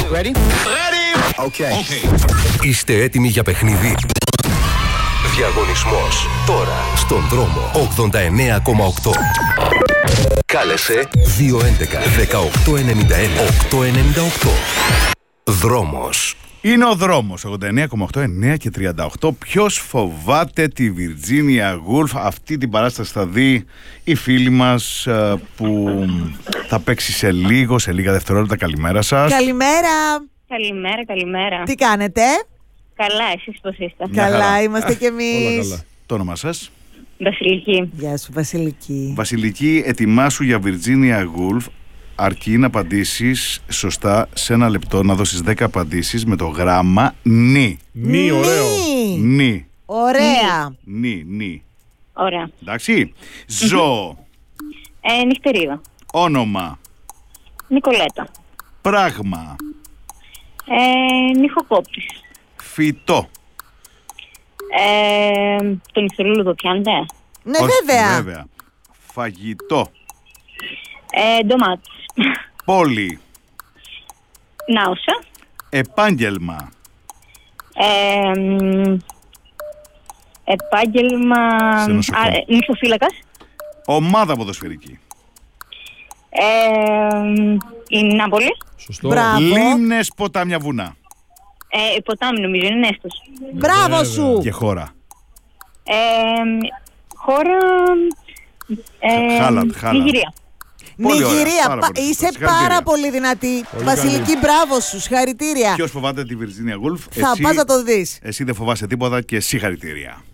Ready? Okay. Είστε έτοιμοι για παιχνίδι? Διαγωνισμός τώρα στον δρόμο 89,8. Κάλεσε 211 1891 898. Δρόμος. Είναι ο δρόμος 89,8, 9 και 38. Ποιος φοβάται τη Virginia Woolf? Αυτή την παράσταση θα δει η φίλη μας που θα παίξει σε λίγα δευτερόλεπτα. Καλημέρα σας. Καλημέρα. Καλημέρα. Τι κάνετε? Καλά, εσείς πώς είστε? Καλά, είμαστε κι εμείς. Όλα καλά. Το όνομα σας? Βασιλική. Γεια σου, Βασιλική. Βασιλική, ετοιμάσου για Virginia Woolf. Αρκεί να απαντήσεις σωστά σε ένα λεπτό, να δώσεις 10 απαντήσεις με το γράμμα νι. Νι, ωραίο. Νι. Ωραία. Νι. Ωραία. Εντάξει. Ζώο. Νυχτερίδα. Όνομα. Νικολέτα. Πράγμα. Νυχοκόπτης. Φυτό. Το νυχτερούλουδο πιάνετε? Ναι, Όχι, βέβαια. Φαγητό. Ντομάτες. Πόλη. Νάουσα. Επάγγελμα. Επάγγελμα. Σε νοσοκομείο. Νυχοφύλακας. Ομάδα ποδοσφαιρική. Η Νάπολη. Σωστό. Μπράβο. Λίμνες, ποτάμια, βουνά. Ποτάμι νομίζω είναι Νέστος. Μπράβο σου. Και χώρα. Χώρα. Χάλαντ. Νιγηρία. Πολύ ωραία, Νιγηρία. πάρα πολύ Είσαι σωστά. πάρα Συγχαρητήρια. πολύ δυνατή. Βασιλική, μπράβο σου. Συγχαρητήρια. Ποιος φοβάται τη Virginia Woolf? Θα πας να το δεις. Εσύ δεν φοβάσαι τίποτα και συγχαρητήρια.